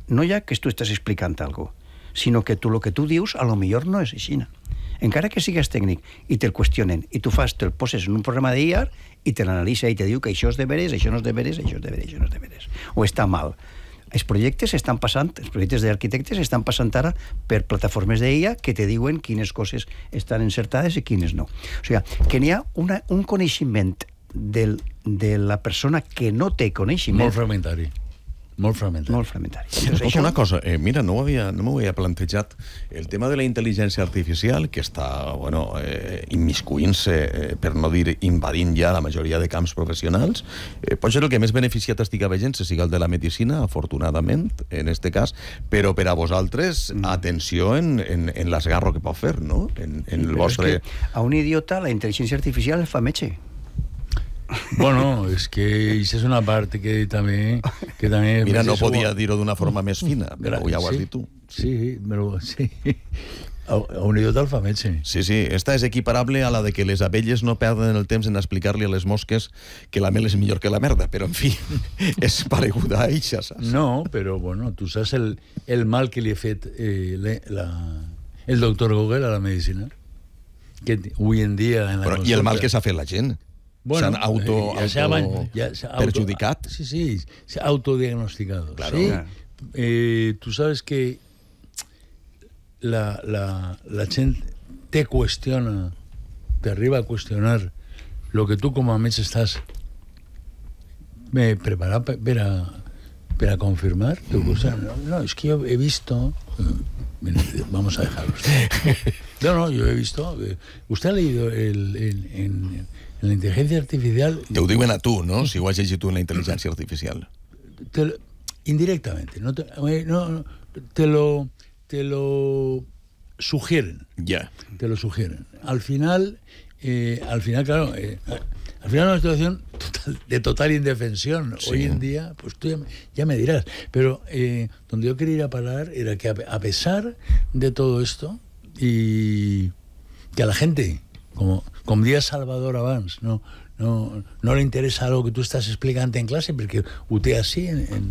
no ja que tu estàs explicant alguna cosa, sinó que el que tu dius a lo millor no és així. Encara que sigues tècnic i te'l qüestionen i tu te'l poses en un programa d'IA i te l'analitza i te diu que això és de veres, això no és de veres, això és de veres, això no és de veres, o està mal. Els projectes d'arquitectes estan passant ara per plataformes d'IA que te diuen quines coses estan encertades i quines no. O sigui, que n'hi ha un coneixement de la persona que no té coneixement... Molt fragmentari. Escolta una cosa, mira, no m'ho havia plantejat. El tema de la intel·ligència artificial, que està, immiscuint-se, per no dir invadint ja la majoria de camps professionals, pot ser el que més beneficiat estigui veient, siga el de la medicina, afortunadament, en este cas, però per a vosaltres, atenció en l'esgarro que pot fer, no? En el vostre... A un idiota la intel·ligència artificial el fa metge. Bueno, és que això és una part que també... Mira, no podia dir-ho d'una forma més fina, però ja ho has dit tu. Sí, però sí. A un idiota el fa metge. Sí, esta és equiparable a la de que les abelles no perden el temps en explicar-li a les mosques que la mel és millor que la merda, però, en fi, és pareguda a eixa, saps? No, però, bueno, tu saps el mal que li ha fet el doctor Google a la medicina? Que avui en dia... I el mal que s'ha fet la gent. S'han perjudicat. Sí, autodiagnosticado. Claro. Sí. Tú sabes que la gente te cuestiona, te arriba a cuestionar lo que tú como metge estás preparado para confirmar. No, es que yo he visto... Vamos a dejarlo. No, yo he visto... ¿Usted ha leído en la inteligencia artificial... Te ho diuen a tu, no? Si ho has llegit tu en la intel·ligència artificial. Indirectamente. Te lo sugieren. Ya. Te lo sugieren. Al final, claro... Al final una situación de total indefensión. Sí. Hoy en día, pues tú ya me dirás. Pero donde yo quería ir a parar era que a pesar de todo esto, y que a la gente... Com dia Salvador abans, no li interessa algo que tu estàs explicant en classe perquè ho té així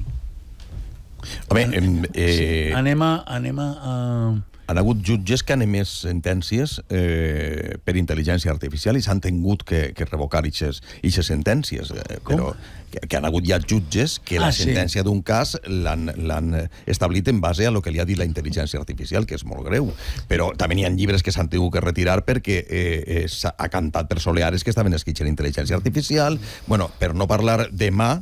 anem a... Han hagut jutges que han emès sentències per intel·ligència artificial i s'han tingut que revocar ixes sentències. Però que han hagut ja jutges que la sentència d'un cas l'han establit en base a lo que li ha dit la intel·ligència artificial, que és molt greu. Però també hi ha llibres que s'han tingut que retirar perquè ha cantat per soleares que estaven escrits en intel·ligència artificial. Bueno, per no parlar demà,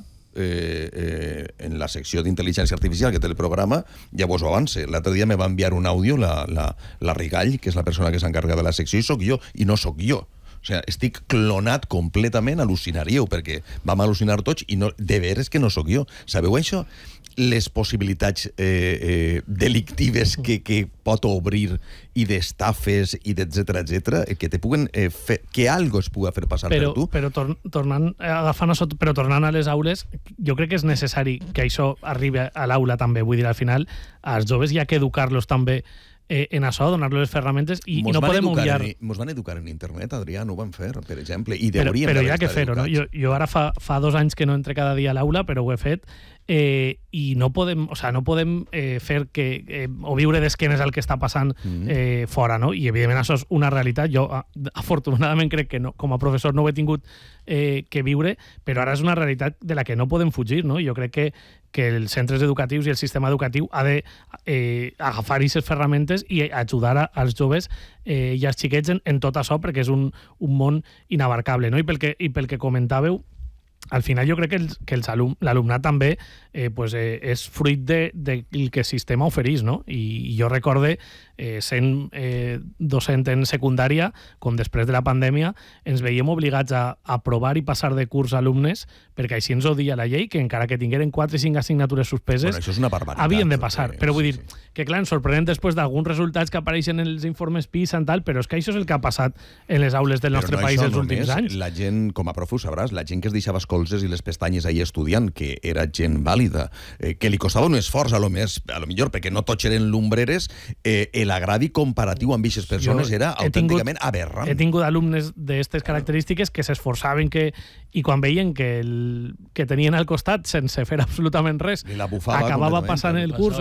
en la secció d'intel·ligència artificial que té el programa, ja vos ho avance. L'altre dia me va enviar un àudio la Rigall, que és la persona que s'encarrega de la secció, i sóc jo, i no sóc jo. O sigui, estic clonat completament, al·lucinaríeu, perquè vam al·lucinar tots, i de veres que no sóc jo. Sabeu això? Les possibilitats delictives que pot obrir, i d'estafes, i d'etcètera, que te puguen fer, que algo es pugui fer passar per tu. Però tornant a les aules, jo crec que és necessari que això arribi a l'aula també. Vull dir, al final, als joves hi ha que educar-los també en això, donar-los les ferramentes, i no podem obviar... Mos van educar en internet, Adrià, no ho van fer, per exemple, i hauríem d'haver estat educats. Però hi ha que fer-ho, no? Jo ara fa 2 anys que no entre cada dia a l'aula, però ho he fet, i no podem fer o viure d'esquenes al que està passant fora, no? I evidentment això és una realitat. Jo afortunadament crec que com a professor no ho he tingut que viure, però ara és una realitat de la que no podem fugir, no? Jo crec que els centres educatius i el sistema educatiu ha d'agafar aquestes ferramentes i ajudar als joves i als xiquets en tot això, perquè és un món inabarcable, no? I pel que comentàveu, al final jo crec que l'alumnat també és fruit del que el sistema ofereix, no? I jo recorde, sent docent en secundària, com després de la pandèmia ens veiem obligats a aprovar i passar de curs alumnes, perquè així ens ho dia la llei, que encara que tingueren 4 i 5 assignatures suspeses, això és una barbaritat, havien de passar. Però vull dir que, clar, ens sorprenen després d'alguns resultats que apareixen en els informes PISA i tal, però és que això és el que ha passat en les aules del nostre país els últims anys. La gent, com a profe ho sabràs, la gent que es deixava colzes i les pestanyes ahir estudiant, que era gent vàlida, que li costava un esforç a lo millor, perquè no tots eren lumbreres, l'agradi comparatiu amb aquestes persones era autènticament aberrant. He tingut alumnes d'aquestes característiques que s'esforçaven i quan veien que tenien al costat, sense fer absolutament res, acabava passant el curs